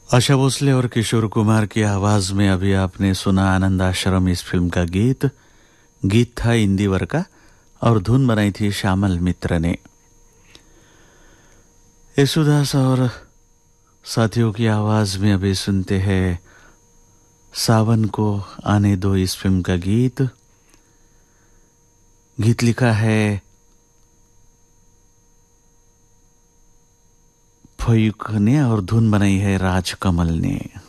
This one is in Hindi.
आशा भोसले और किशोर कुमार की आवाज में अभी आपने सुना आनंद आश्रम इस फिल्म का गीत। गीत था इंदिवर का और धुन बनाई थी श्यामल मित्र ने। यशुदास और साथियों की आवाज में अभी सुनते हैं सावन को आने दो इस फिल्म का गीत। गीत लिखा है फयूक ने और धुन बनाई है राज कमल ने।